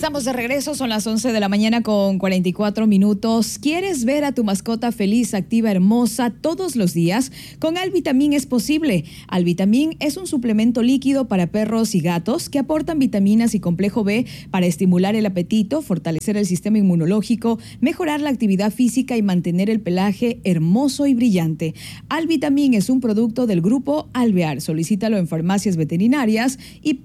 Estamos de regreso, son las 11 de la mañana con 44 minutos. ¿Quieres ver a tu mascota feliz, activa, hermosa todos los días? Con Alvitamin es posible. Alvitamin es un suplemento líquido para perros y gatos que aportan vitaminas y complejo B para estimular el apetito, fortalecer el sistema inmunológico, mejorar la actividad física y mantener el pelaje hermoso y brillante. Alvitamin es un producto del grupo Alvear. Solicítalo en farmacias veterinarias y